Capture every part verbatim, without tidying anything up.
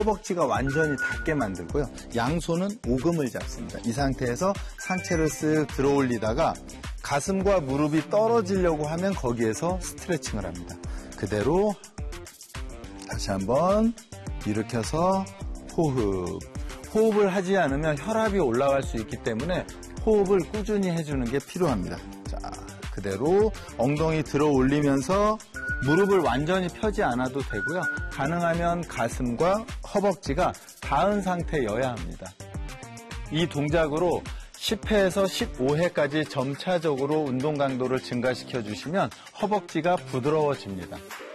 허벅지가 완전히 닿게 만들고요. 양손은 오금을 잡습니다. 이 상태에서 상체를 쓱 들어 올리다가 가슴과 무릎이 떨어지려고 하면 거기에서 스트레칭을 합니다. 그대로 다시 한번 일으켜서 호흡. 호흡을 하지 않으면 혈압이 올라갈 수 있기 때문에 호흡을 꾸준히 해주는 게 필요합니다. 자, 그대로 엉덩이 들어 올리면서 무릎을 완전히 펴지 않아도 되고요. 가능하면 가슴과 허벅지가 닿은 상태여야 합니다. 이 동작으로 십 회에서 십오 회까지 점차적으로 운동 강도를 증가시켜 주시면 허벅지가 부드러워집니다.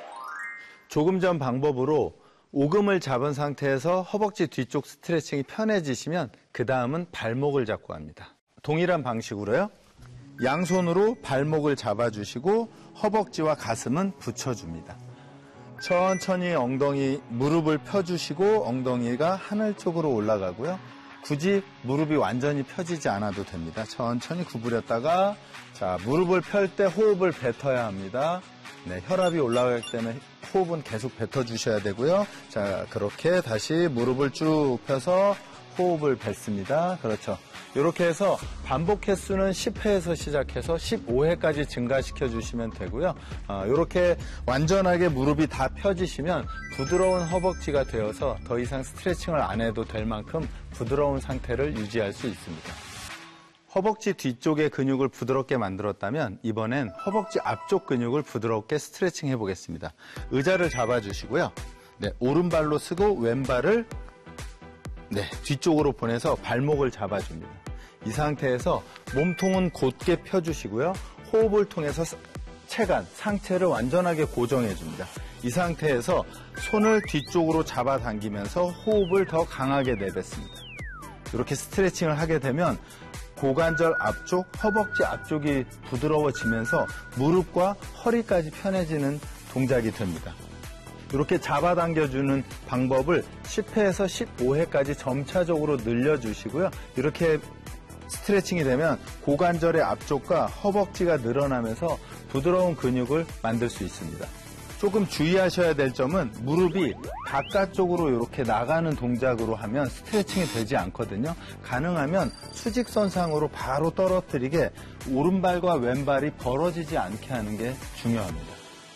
조금 전 방법으로 오금을 잡은 상태에서 허벅지 뒤쪽 스트레칭이 편해지시면 그 다음은 발목을 잡고 합니다. 동일한 방식으로요. 양손으로 발목을 잡아주시고 허벅지와 가슴은 붙여줍니다. 천천히 엉덩이, 무릎을 펴주시고 엉덩이가 하늘 쪽으로 올라가고요. 굳이 무릎이 완전히 펴지지 않아도 됩니다. 천천히 구부렸다가 자, 무릎을 펼 때 호흡을 뱉어야 합니다. 네, 혈압이 올라가기 때문에 호흡은 계속 뱉어주셔야 되고요. 자, 그렇게 다시 무릎을 쭉 펴서 호흡을 뱉습니다. 그렇죠. 이렇게 해서 반복 횟수는 십 회에서 시작해서 십오 회까지 증가시켜 주시면 되고요. 어, 이렇게 완전하게 무릎이 다 펴지시면 부드러운 허벅지가 되어서 더 이상 스트레칭을 안 해도 될 만큼 부드러운 상태를 유지할 수 있습니다. 허벅지 뒤쪽의 근육을 부드럽게 만들었다면 이번엔 허벅지 앞쪽 근육을 부드럽게 스트레칭 해보겠습니다. 의자를 잡아주시고요. 네, 오른발로 쓰고 왼발을 네, 뒤쪽으로 보내서 발목을 잡아줍니다. 이 상태에서 몸통은 곧게 펴주시고요. 호흡을 통해서 체간, 상체를 완전하게 고정해줍니다. 이 상태에서 손을 뒤쪽으로 잡아당기면서 호흡을 더 강하게 내뱉습니다. 이렇게 스트레칭을 하게 되면 고관절 앞쪽, 허벅지 앞쪽이 부드러워지면서 무릎과 허리까지 편해지는 동작이 됩니다. 이렇게 잡아당겨주는 방법을 십 회에서 십오 회까지 점차적으로 늘려주시고요. 이렇게 스트레칭이 되면 고관절의 앞쪽과 허벅지가 늘어나면서 부드러운 근육을 만들 수 있습니다. 조금 주의하셔야 될 점은 무릎이 바깥쪽으로 이렇게 나가는 동작으로 하면 스트레칭이 되지 않거든요. 가능하면 수직선상으로 바로 떨어뜨리게 오른발과 왼발이 벌어지지 않게 하는 게 중요합니다.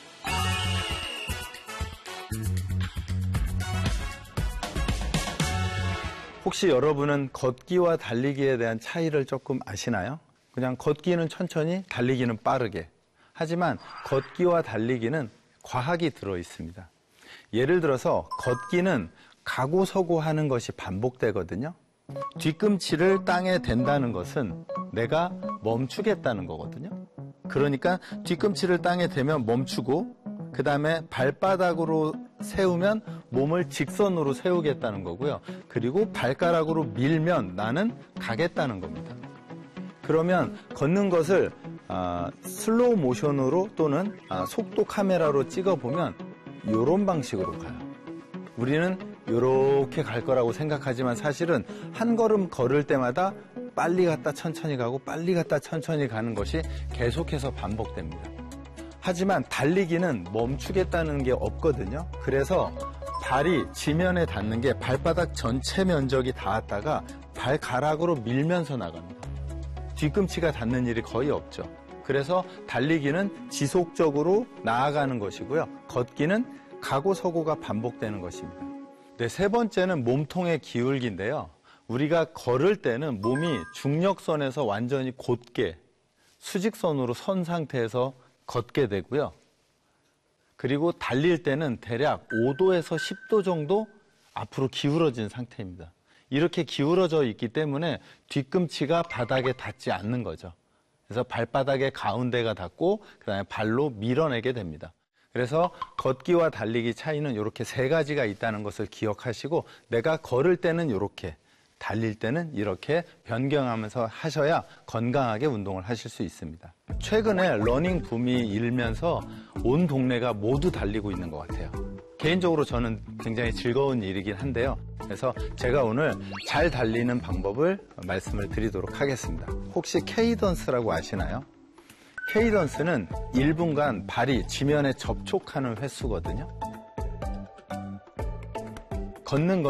혹시 여러분은 걷기와 달리기에 대한 차이를 조금 아시나요? 그냥 걷기는 천천히, 달리기는 빠르게. 하지만 걷기와 달리기는 과학이 들어 있습니다. 예를 들어서 걷기는 가고 서고 하는 것이 반복되거든요. 뒤꿈치를 땅에 댄다는 것은 내가 멈추겠다는 거거든요. 그러니까 뒤꿈치를 땅에 대면 멈추고 그 다음에 발바닥으로 세우면 몸을 직선으로 세우겠다는 거고요. 그리고 발가락으로 밀면 나는 가겠다는 겁니다. 그러면 걷는 것을 아, 슬로우 모션으로 또는 아, 속도 카메라로 찍어보면 이런 방식으로 가요. 우리는 이렇게 갈 거라고 생각하지만 사실은 한 걸음 걸을 때마다 빨리 갔다 천천히 가고 빨리 갔다 천천히 가는 것이 계속해서 반복됩니다. 하지만 달리기는 멈추겠다는 게 없거든요. 그래서 발이 지면에 닿는 게 발바닥 전체 면적이 닿았다가 발가락으로 밀면서 나갑니다. 뒤꿈치가 닿는 일이 거의 없죠. 그래서 달리기는 지속적으로 나아가는 것이고요. 걷기는 가고 서고가 반복되는 것입니다. 네, 세 번째는 몸통의 기울기인데요. 우리가 걸을 때는 몸이 중력선에서 완전히 곧게 수직선으로 선 상태에서 걷게 되고요. 그리고 달릴 때는 대략 오 도에서 십 도 정도 앞으로 기울어진 상태입니다. 이렇게 기울어져 있기 때문에 뒤꿈치가 바닥에 닿지 않는 거죠. 그래서 발바닥의 가운데가 닿고 그다음에 발로 밀어내게 됩니다. 그래서 걷기와 달리기 차이는 이렇게 세 가지가 있다는 것을 기억하시고 내가 걸을 때는 이렇게, 달릴 때는 이렇게 변경하면서 하셔야 건강하게 운동을 하실 수 있습니다. 최근에 러닝 붐이 일면서 온 동네가 모두 달리고 있는 것 같아요. 개인적으로 저는 굉장히 즐거운 일이긴 한데요. 그래서 제가 오늘 잘 달리는 방법을 말씀을 드리도록 하겠습니다. 혹시 케이던스라고 아시나요? 케이던스는 일 분간 발이 지면에 접촉하는 횟수거든요. 걷는